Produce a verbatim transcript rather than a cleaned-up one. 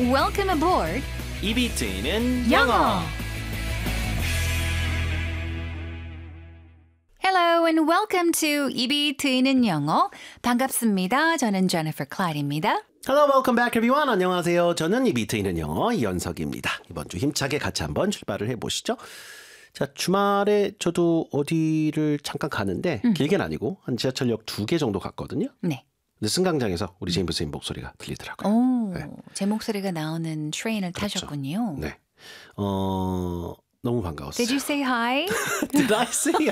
Welcome aboard. 입이 트이는 영어. 영어. Hello and welcome to 입이 트이는 영어. 반갑습니다. 저는 Jennifer Clyde입니다. Hello, welcome back everyone. 안녕하세요. 저는 입이 트이는 영어 이현석입니다. 이번 주 힘차게 같이 한번 출발을 해보시죠. 자, 주말에 저도 어디를 잠깐 가는데 음. 길게는 아니고 한 지하철역 두 개 정도 갔거든요. 네. 근데 승강장에서 우리 제임스 선생님 목소리가 들리더라고요. 오, 네. 제 목소리가 나오는 트레인을 그렇죠. 타셨군요. 네. 어, 너무 반가웠어요. Did you say hi? Did I say